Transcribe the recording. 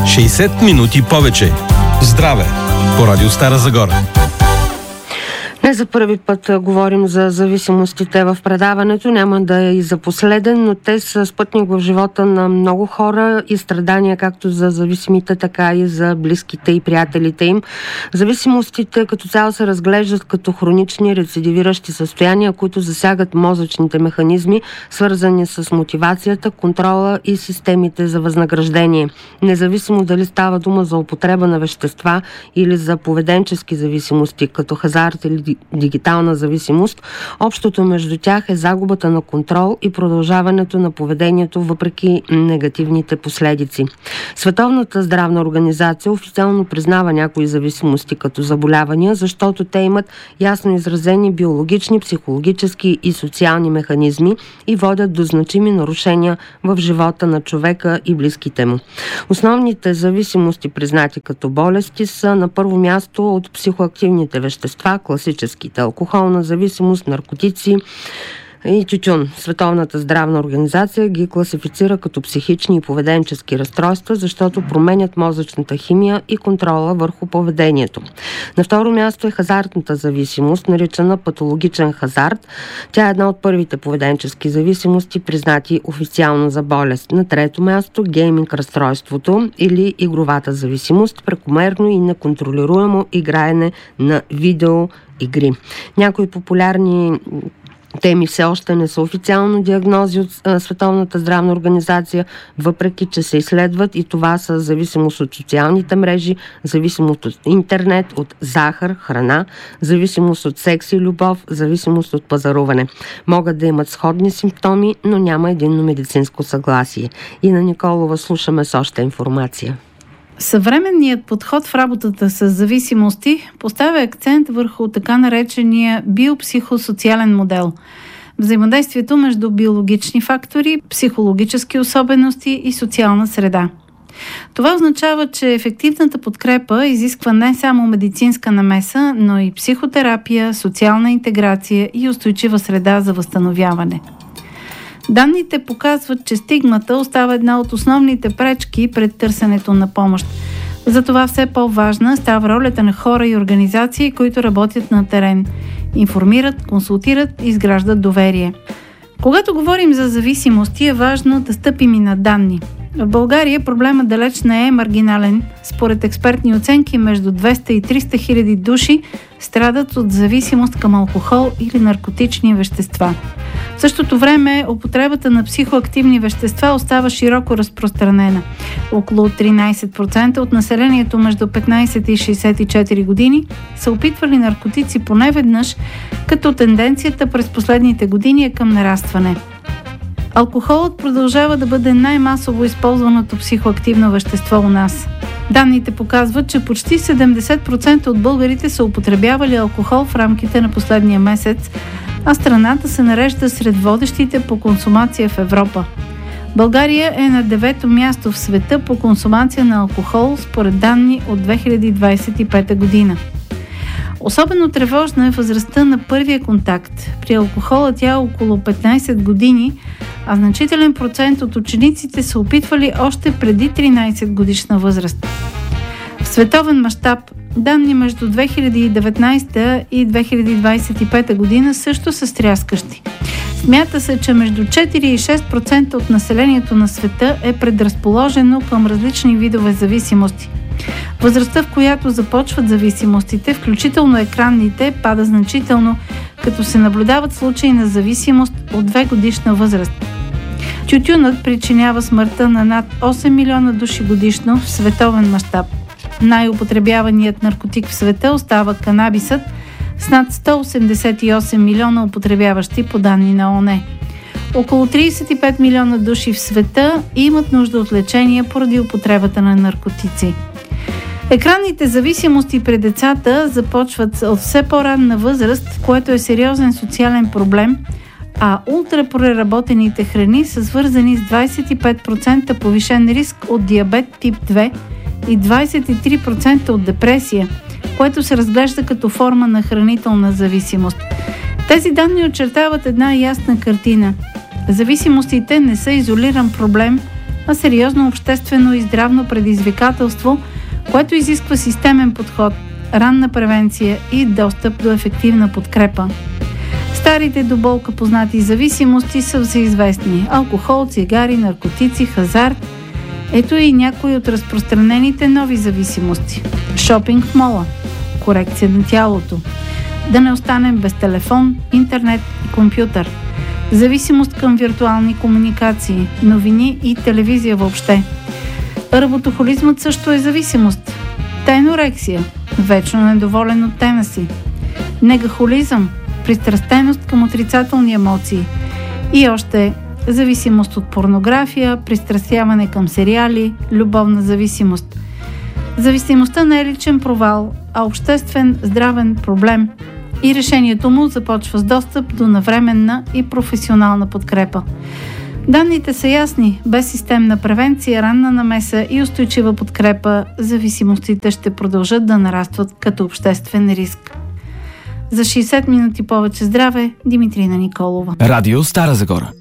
60 минути повече. Здраве! По радио Стара Загора. Не за първи път говорим за зависимостите в предаването, няма да е и за последен, но те са спътник в живота на много хора и страдания както за зависимите, така и за близките и приятелите им. Зависимостите като цяло се разглеждат като хронични рецидивиращи състояния, които засягат мозъчните механизми, свързани с мотивацията, контрола и системите за възнаграждение. Независимо дали става дума за употреба на вещества или за поведенчески зависимости, като хазарт или дигитална зависимост, общото между тях е загубата на контрол и продължаването на поведението въпреки негативните последици. Световната здравна организация официално признава някои зависимости като заболявания, защото те имат ясно изразени биологични, психологически и социални механизми и водят до значими нарушения в живота на човека и близките му. Основните зависимости, признати като болести, са на първо място от психоактивните вещества, класическите алкохолна зависимост, наркотици и тютюн. Световната здравна организация ги класифицира като психични и поведенчески разстройства, защото променят мозъчната химия и контрола върху поведението. На второ място е хазартната зависимост, наричана патологичен хазарт. Тя е една от първите поведенчески зависимости, признати официално за болест. На трето място гейминг разстройството или игровата зависимост, прекомерно и неконтролируемо играене на видеоигри. Някои популярни теми все още не са официално диагнози от Световната здравна организация, въпреки че се изследват, и това са зависимост от социалните мрежи, зависимост от интернет, от захар, храна, зависимост от секс и любов, зависимост от пазаруване. Могат да имат сходни симптоми, но няма единно медицинско съгласие. Ина Николова слушаме с още информация. Съвременният подход в работата с зависимости поставя акцент върху така наречения биопсихосоциален модел. Взаимодействието между биологични фактори, психологически особености и социална среда. Това означава, че ефективната подкрепа изисква не само медицинска намеса, но и психотерапия, социална интеграция и устойчива среда за възстановяване. Данните показват, че стигмата остава една от основните пречки пред търсенето на помощ. Затова все по-важна става ролята на хора и организации, които работят на терен, информират, консултират и изграждат доверие. Когато говорим за зависимости, е важно да стъпим и на данни. В България проблемът далеч не е маргинален. Според експертни оценки, между 200 и 300 хиляди души страдат от зависимост към алкохол или наркотични вещества. В същото време употребата на психоактивни вещества остава широко разпространена. Около 13% от населението между 15 и 64 години са опитвали наркотици поне веднъж, като тенденцията през последните години е към нарастване. Алкохолът продължава да бъде най-масово използваното психоактивно вещество у нас. Данните показват, че почти 70% от българите са употребявали алкохол в рамките на последния месец, а страната се нарежда сред водещите по консумация в Европа. България е на 9-то място в света по консумация на алкохол, според данни от 2025 година. Особено тревожна е възрастта на първия контакт. При алкохола тя е около 15 години, а значителен процент от учениците са опитвали още преди 13 годишна възраст. В световен мащаб данни между 2019 и 2025 година също са стряскащи. Смята се, че между 4 и 6% от населението на света е предразположено към различни видове зависимости. Възрастта, в която започват зависимостите, включително екранните, пада значително, като се наблюдават случаи на зависимост от 2-годишна възраст. Тютюнът причинява смъртта на над 8 милиона души годишно в световен мащаб. Най-употребяваният наркотик в света остава канабисът с над 188 милиона употребяващи по данни на ООН. Около 35 милиона души в света имат нужда от лечение поради употребата на наркотици. Екранните зависимости при децата започват от все по-ранна възраст, което е сериозен социален проблем, а ултрапреработените храни са свързани с 25% повишен риск от диабет тип 2 и 23% от депресия, което се разглежда като форма на хранителна зависимост. Тези данни очертават една ясна картина. Зависимостите не са изолиран проблем, а сериозно обществено и здравно предизвикателство, което изисква системен подход, ранна превенция и достъп до ефективна подкрепа. Старите до болка познати зависимости са всеизвестни – алкохол, цигари, наркотици, хазарт. Ето и някои от разпространените нови зависимости. Шопинг в мола, корекция на тялото, да не останем без телефон, интернет и компютър, зависимост към виртуални комуникации, новини и телевизия въобще. Работохолизмът също е зависимост. Тенорексия, вечно недоволен от тена си. Негахолизъм, пристрастеност към отрицателни емоции. И още зависимост от порнография, пристрастяване към сериали, любовна зависимост. Зависимостта не е личен провал, а обществен здравен проблем и решението му започва с достъп до навременна и професионална подкрепа. Данните са ясни. Без системна превенция, ранна намеса и устойчива подкрепа, зависимостите ще продължат да нарастват като обществен риск. За 60 минути повече здраве, Димитрина Николова. Радио Стара Загора.